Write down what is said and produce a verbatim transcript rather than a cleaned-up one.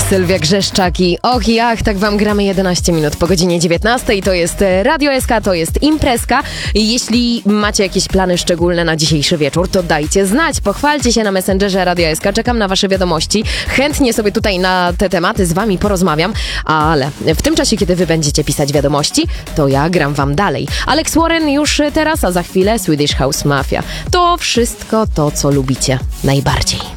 Sylwia Grzeszczak i och i ach, tak wam gramy jedenaście minut po godzinie dziewiętnastej. To jest Radio S K, to jest imprezka. Jeśli macie jakieś plany szczególne na dzisiejszy wieczór, to dajcie znać. Pochwalcie się na Messengerze Radio S K. Czekam na wasze wiadomości. Chętnie sobie tutaj na te tematy z wami porozmawiam, ale w tym czasie, kiedy wy będziecie pisać wiadomości, to ja gram wam dalej. Alex Warren już teraz, a za chwilę Swedish House Mafia. To wszystko to, co lubicie najbardziej.